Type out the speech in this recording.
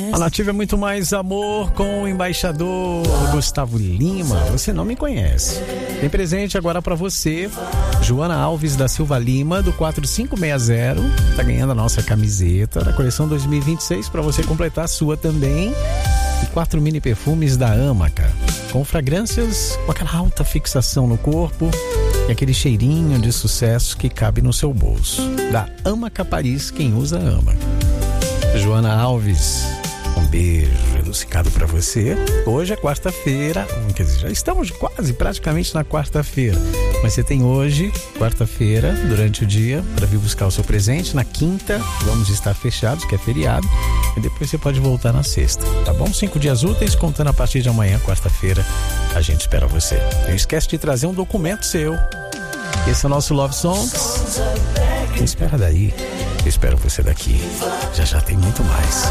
A Nativa é muito mais amor com o embaixador Gustavo Lima. Você não me conhece. Tem presente agora pra você. Joana Alves da Silva Lima, do 4560. Tá ganhando a nossa camiseta da coleção 2026 pra você completar a sua também. E 4 mini perfumes da Amaca, com fragrâncias com aquela alta fixação no corpo e aquele cheirinho de sucesso que cabe no seu bolso. Da Amaca Paris, quem usa ama. Joana Alves, um beijo adocicado pra você. Hoje é quarta-feira, quer dizer, já estamos quase praticamente na quarta-feira, mas você tem hoje, quarta-feira, durante o dia, para vir buscar o seu presente. Na quinta vamos estar fechados, que é feriado, e depois você pode voltar na sexta, tá bom? 5 dias úteis, contando a partir de amanhã, quarta-feira, a gente espera você. Não esquece de trazer um documento seu. Esse é o nosso Love Songs. Me espera daí, eu espero você daqui. Já já tem muito mais.